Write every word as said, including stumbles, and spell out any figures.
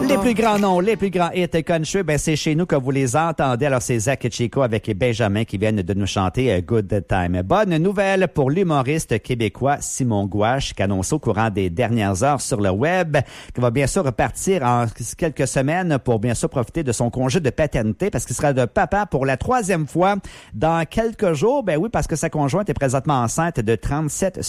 Les plus grands noms, les plus grands hits country, ben c'est chez nous que vous les entendez. Alors c'est Zach et Chico avec Benjamin qui viennent de nous chanter Good Time. Bonne nouvelle pour l'humoriste québécois Simon Gouache qui annonce au courant des dernières heures sur le web qu'il va bien sûr repartir en quelques semaines pour bien sûr profiter de son congé de paternité parce qu'il sera de papa pour la troisième fois dans quelques jours. Ben oui, parce que sa conjointe est présentement enceinte de trente-sept